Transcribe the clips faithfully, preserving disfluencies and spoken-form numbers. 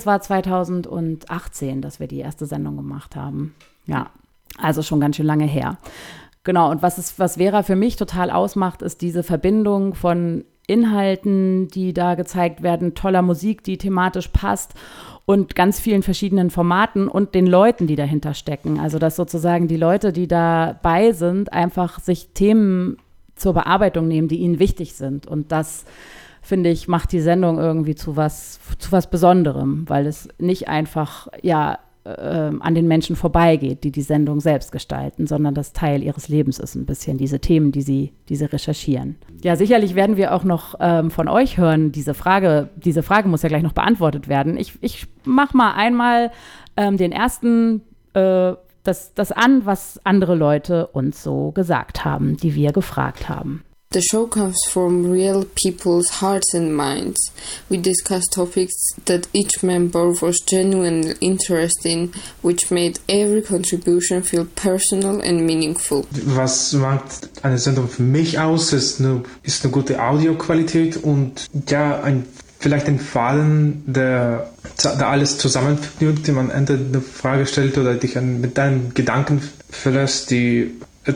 Es war zweitausendachtzehn, dass wir die erste Sendung gemacht haben. Ja, also schon ganz schön lange her. Genau, und was, ist, was Vera für mich total ausmacht, ist diese Verbindung von Inhalten, die da gezeigt werden, toller Musik, die thematisch passt und ganz vielen verschiedenen Formaten und den Leuten, die dahinter stecken. Also dass sozusagen die Leute, die dabei sind, einfach sich Themen zur Bearbeitung nehmen, die ihnen wichtig sind. Und das, finde ich, macht die Sendung irgendwie zu was, zu was Besonderem, weil es nicht einfach, ja, äh, an den Menschen vorbeigeht, die die Sendung selbst gestalten, sondern das Teil ihres Lebens ist ein bisschen, diese Themen, die sie, die sie recherchieren. Ja, sicherlich werden wir auch noch ähm, von euch hören, diese Frage, diese Frage muss ja gleich noch beantwortet werden. Ich, ich mache mal einmal ähm, den ersten, äh, das, das an, was andere Leute uns so gesagt haben, die wir gefragt haben. The show comes from real people's hearts and minds. We discuss topics that each member was genuinely interested in, which made every contribution feel personal and meaningful. Was macht eine Sendung für mich aus, ist eine, ist eine gute Audioqualität und ja, ein, vielleicht ein Faden, der, der alles zusammenfügt, dem man am Ende eine Frage stellt oder dich an, mit deinen Gedanken verlässt, die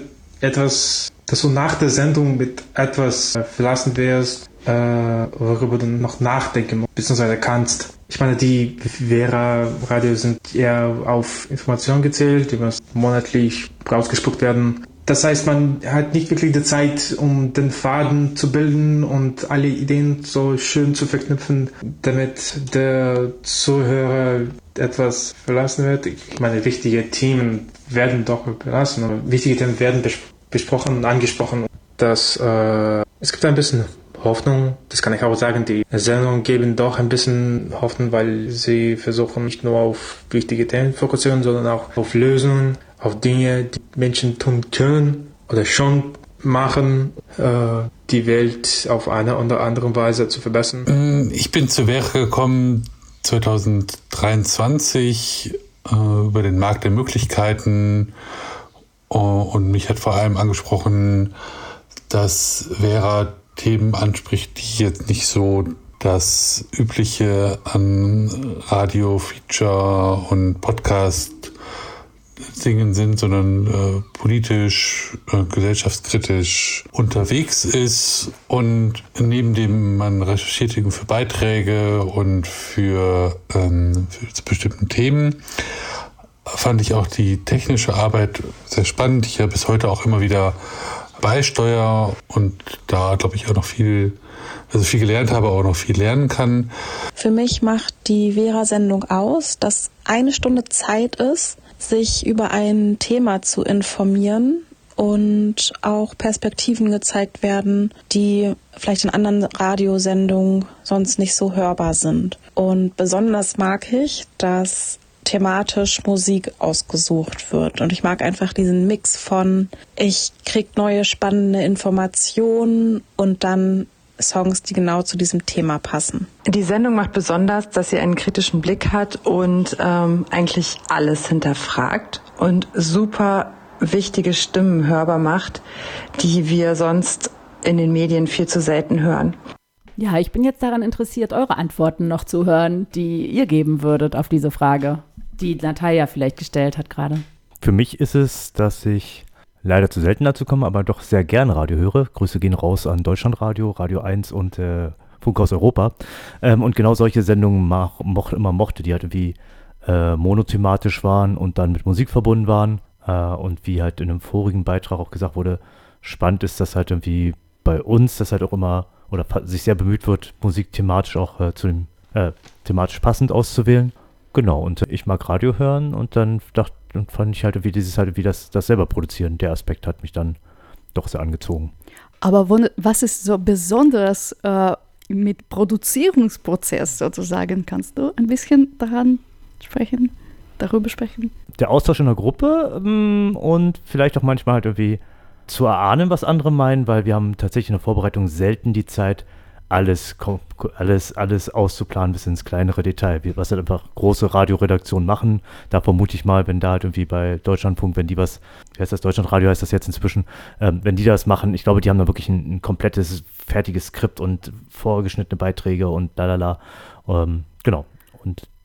etwas, dass du nach der Sendung mit etwas verlassen wirst, äh, worüber du noch nachdenken musst, beziehungsweise kannst. Ich meine, die Vera-Radio sind eher auf Informationen gezählt, die was monatlich rausgespuckt werden. Das heißt, man hat nicht wirklich die Zeit, um den Faden zu bilden und alle Ideen so schön zu verknüpfen, damit der Zuhörer etwas verlassen wird. Ich meine, wichtige Themen werden doch verlassen, oder wichtige Themen werden besprochen. besprochen und angesprochen, dass äh, es gibt ein bisschen Hoffnung, das kann ich auch sagen, die Sendungen geben doch ein bisschen Hoffnung, weil sie versuchen nicht nur auf wichtige Themen zu fokussieren, sondern auch auf Lösungen, auf Dinge, die Menschen tun können oder schon machen, äh, die Welt auf eine oder andere Weise zu verbessern. Ich bin zu Vera gekommen zweitausenddreiundzwanzig äh, über den Markt der Möglichkeiten. Und mich hat vor allem angesprochen, dass Vera Themen anspricht, die jetzt nicht so das Übliche an Radio, Feature und Podcast-Dingen sind, sondern äh, politisch, äh, gesellschaftskritisch unterwegs ist. Und neben dem man recherchiert für Beiträge und für, ähm, für bestimmten Themen, fand ich auch die technische Arbeit sehr spannend. Ich ja bis heute auch immer wieder beisteuere und da, glaube ich, auch noch viel, also viel gelernt habe, aber auch noch viel lernen kann. Für mich macht die Vera-Sendung aus, dass eine Stunde Zeit ist, sich über ein Thema zu informieren und auch Perspektiven gezeigt werden, die vielleicht in anderen Radiosendungen sonst nicht so hörbar sind. Und besonders mag ich, dass thematisch Musik ausgesucht wird. Und ich mag einfach diesen Mix von, ich krieg neue spannende Informationen und dann Songs, die genau zu diesem Thema passen. Die Sendung macht besonders, dass sie einen kritischen Blick hat und ähm, eigentlich alles hinterfragt und super wichtige Stimmen hörbar macht, die wir sonst in den Medien viel zu selten hören. Ja, ich bin jetzt daran interessiert, eure Antworten noch zu hören, die ihr geben würdet auf diese Frage, die Natalia vielleicht gestellt hat gerade. Für mich ist es, dass ich leider zu selten dazu komme, aber doch sehr gern Radio höre. Grüße gehen raus an Deutschlandradio, Radio eins und äh, Funkhaus Europa. Ähm, und genau solche Sendungen mach, moch, immer mochte, die halt irgendwie äh, monothematisch waren und dann mit Musik verbunden waren. Äh, und wie halt in einem vorigen Beitrag auch gesagt wurde, spannend ist, dass halt irgendwie bei uns das halt auch immer oder sich sehr bemüht wird, Musik thematisch auch äh, zu dem äh, thematisch passend auszuwählen. Genau, und äh, ich mag Radio hören und dann dachte und fand ich halt wie dieses halt wie das, das selber produzieren. Der Aspekt hat mich dann doch sehr angezogen. Aber wo, was ist so besonders äh, mit Produzierungsprozess sozusagen? Kannst du ein bisschen daran sprechen, darüber sprechen? Der Austausch in der Gruppe ähm, und vielleicht auch manchmal halt irgendwie zu erahnen, was andere meinen, weil wir haben tatsächlich in der Vorbereitung selten die Zeit, alles, alles, alles auszuplanen bis ins kleinere Detail. Was halt einfach große Radioredaktionen machen, da vermute ich mal, wenn da halt irgendwie bei Deutschlandfunk, wenn die was, wie heißt das, Deutschlandradio heißt das jetzt inzwischen, ähm, wenn die das machen, ich glaube, die haben da wirklich ein, ein komplettes, fertiges Skript und vorgeschnittene Beiträge und lalala. Ähm, genau. Und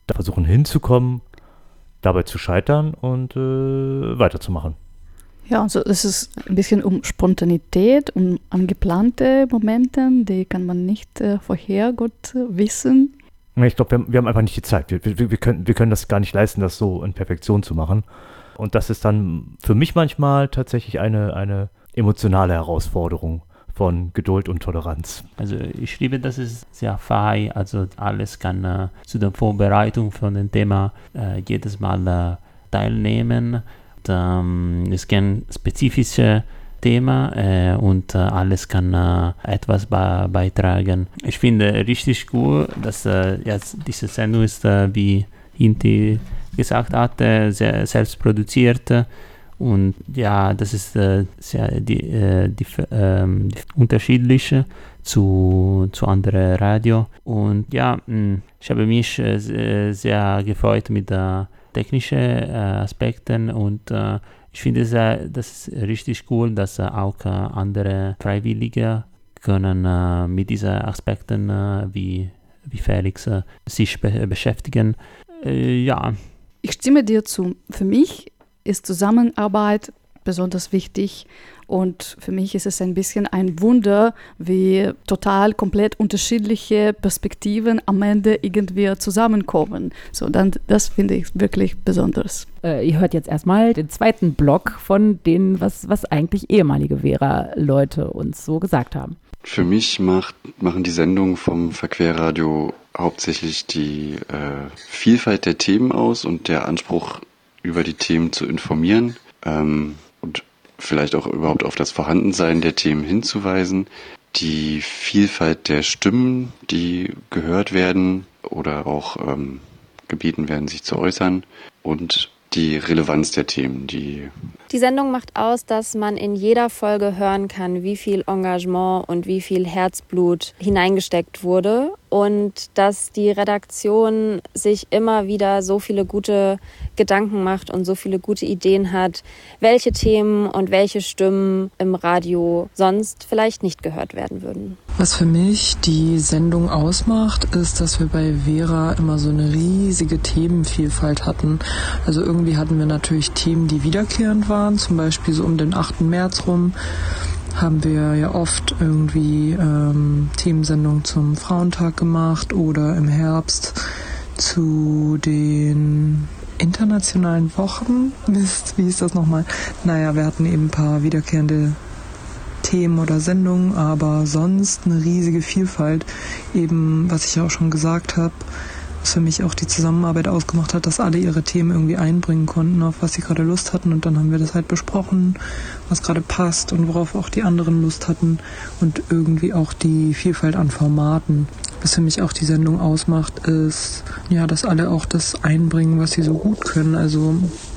da versuchen hinzukommen, dabei zu scheitern und äh, weiterzumachen. Ja, also es ist ein bisschen um Spontanität, um angeplante Momente, die kann man nicht äh, vorher gut äh, wissen. Ich glaube, wir, wir haben einfach nicht die Zeit. Wir, wir, wir, können, wir können das gar nicht leisten, das so in Perfektion zu machen. Und das ist dann für mich manchmal tatsächlich eine, eine emotionale Herausforderung von Geduld und Toleranz. Also ich liebe, das ist sehr frei, also alles kann äh, zu der Vorbereitung von dem Thema äh, jedes Mal äh, teilnehmen. Und, ähm, es gibt ein spezifisches Thema äh, und äh, alles kann äh, etwas be- beitragen. Ich finde richtig cool, dass äh, jetzt diese Sendung ist, äh, wie Inti gesagt hat, äh, sehr selbst produziert. Und ja, das ist äh, sehr die, äh, die, äh, die unterschiedliche zu, zu anderen Radio. Und ja, mh, ich habe mich äh, sehr gefreut mit den technischen äh, Aspekten und äh, ich finde es äh, das ist richtig cool, dass äh, auch äh, andere Freiwillige können äh, mit diesen Aspekten äh, wie, wie Felix äh, sich be- beschäftigen. Äh, ja. Ich stimme dir zu. Für mich ist Zusammenarbeit besonders wichtig und für mich ist es ein bisschen ein Wunder, wie total komplett unterschiedliche Perspektiven am Ende irgendwie zusammenkommen. So, dann, das finde ich wirklich besonders. Äh, ihr hört jetzt erstmal den zweiten Block von denen, was, was eigentlich ehemalige Vera-Leute uns so gesagt haben. Für mich macht, machen die Sendungen vom Verquerradio hauptsächlich die äh, Vielfalt der Themen aus und der Anspruch, über die Themen zu informieren ähm, und vielleicht auch überhaupt auf das Vorhandensein der Themen hinzuweisen. Die Vielfalt der Stimmen, die gehört werden oder auch ähm, gebeten werden, sich zu äußern und die Relevanz der Themen. Die, die Sendung macht aus, dass man in jeder Folge hören kann, wie viel Engagement und wie viel Herzblut hineingesteckt wurde und dass die Redaktion sich immer wieder so viele gute Gedanken macht und so viele gute Ideen hat, welche Themen und welche Stimmen im Radio sonst vielleicht nicht gehört werden würden. Was für mich die Sendung ausmacht, ist, dass wir bei Vera immer so eine riesige Themenvielfalt hatten. Also irgendwie hatten wir natürlich Themen, die wiederkehrend waren, zum Beispiel so um den achten März rum haben wir ja oft irgendwie ähm, Themensendungen zum Frauentag gemacht oder im Herbst zu den internationalen Wochen. Mist, wie ist das nochmal? Naja, wir hatten eben ein paar wiederkehrende Themen oder Sendungen, aber sonst eine riesige Vielfalt. Eben, was ich ja auch schon gesagt habe, was für mich auch die Zusammenarbeit ausgemacht hat, dass alle ihre Themen irgendwie einbringen konnten, auf was sie gerade Lust hatten. Und dann haben wir das halt besprochen, was gerade passt und worauf auch die anderen Lust hatten. Und irgendwie auch die Vielfalt an Formaten. Was für mich auch die Sendung ausmacht, ist, ja, dass alle auch das einbringen, was sie so gut können. Also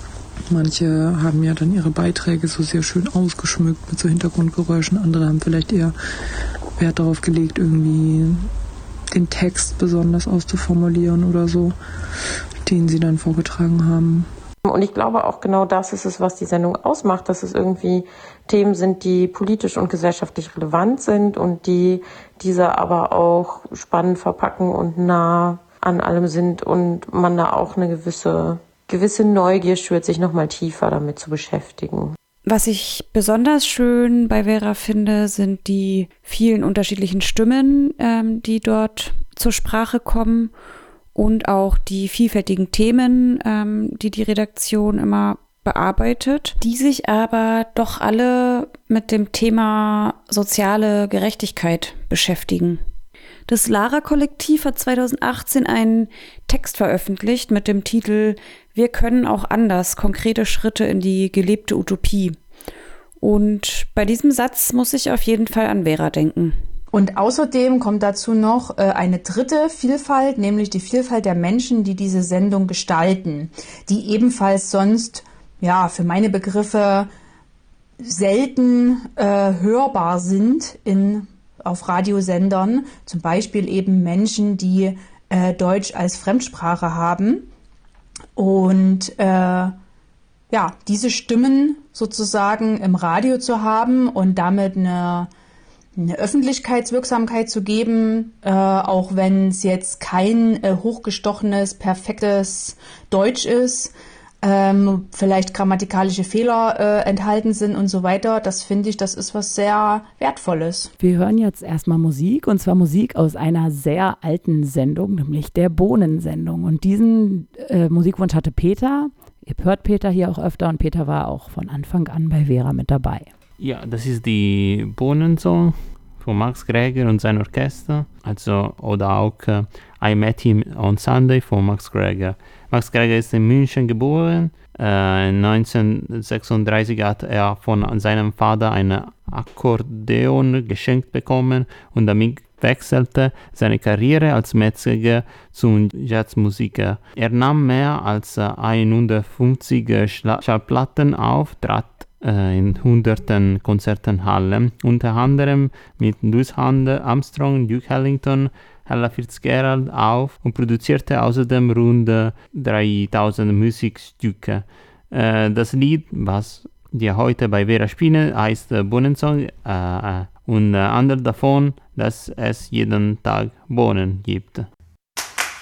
manche haben ja dann ihre Beiträge so sehr schön ausgeschmückt mit so Hintergrundgeräuschen. Andere haben vielleicht eher Wert darauf gelegt, irgendwie den Text besonders auszuformulieren oder so, den sie dann vorgetragen haben. Und ich glaube auch genau das ist es, was die Sendung ausmacht, dass es irgendwie Themen sind, die politisch und gesellschaftlich relevant sind und die diese aber auch spannend verpacken und nah an allem sind und man da auch eine gewisse, gewisse Neugier schürt, sich nochmal tiefer damit zu beschäftigen. Was ich besonders schön bei Vera finde, sind die vielen unterschiedlichen Stimmen, ähm, die dort zur Sprache kommen und auch die vielfältigen Themen, ähm, die die Redaktion immer bearbeitet, die sich aber doch alle mit dem Thema soziale Gerechtigkeit beschäftigen. Das Lara-Kollektiv hat zweitausendachtzehn einen Text veröffentlicht mit dem Titel „Wir können auch anders. Konkrete Schritte in die gelebte Utopie". Und bei diesem Satz muss ich auf jeden Fall an Vera denken. Und außerdem kommt dazu noch äh, eine dritte Vielfalt, nämlich die Vielfalt der Menschen, die diese Sendung gestalten, die ebenfalls sonst, ja, für meine Begriffe selten äh, hörbar sind in auf Radiosendern, zum Beispiel eben Menschen, die äh, Deutsch als Fremdsprache haben und äh, ja, diese Stimmen sozusagen im Radio zu haben und damit eine, eine Öffentlichkeitswirksamkeit zu geben, äh, auch wenn es jetzt kein äh, hochgestochenes, perfektes Deutsch ist, ähm, vielleicht grammatikalische Fehler äh, enthalten sind und so weiter. Das finde ich, das ist was sehr Wertvolles. Wir hören jetzt erstmal Musik, und zwar Musik aus einer sehr alten Sendung, nämlich der Bohnensendung. Und diesen äh, Musikwunsch hatte Peter. Ihr hört Peter hier auch öfter, und Peter war auch von Anfang an bei Vera mit dabei. Ja, das ist die Bohnensong von Max Greger und sein Orchester. Also, oder auch uh, I Met Him on Sunday von Max Greger. Max Greger ist in München geboren. Äh, neunzehnhundertsechsunddreißig hat er von seinem Vater ein Akkordeon geschenkt bekommen, und damit wechselte seine Karriere als Metzger zum Jazzmusiker. Er nahm mehr als hundertfünfzig Schallplatten auf, trat äh, in hunderten Konzerthallen, unter anderem mit Louis Armstrong, Duke Ellington, Ella Fitzgerald auf, und produzierte außerdem rund dreitausend Musikstücke. Äh, das Lied, was wir heute bei Vera spielen, heißt äh, Bohnensong, äh, und äh, andere davon, dass es jeden Tag Bohnen gibt.